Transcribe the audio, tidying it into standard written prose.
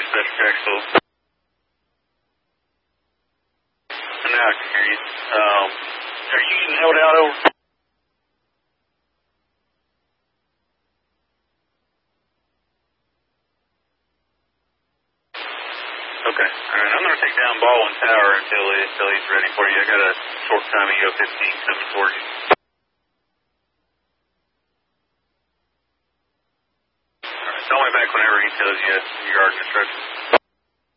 Dispatch Jacksonville. And now I can hear you. Are you getting held out over? Okay. All right. I'm going to take down Baldwin Tower until he's ready for you. I got a short time EO 15 coming towards you. All right. Call me back whenever he tells you your yard instructions.